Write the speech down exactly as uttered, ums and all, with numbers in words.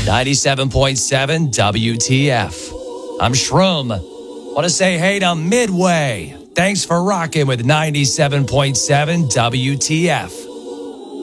ninety-seven point seven W T F. I'm Shroom. Want to say hey to Midway. Thanks for rocking with ninety-seven point seven W T F.